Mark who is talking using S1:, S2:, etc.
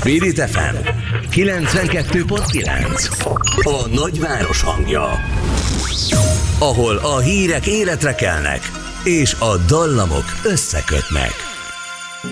S1: Spirit FM 92.9. A nagyváros hangja. Ahol a hírek életre kelnek, és a dallamok összekötnek.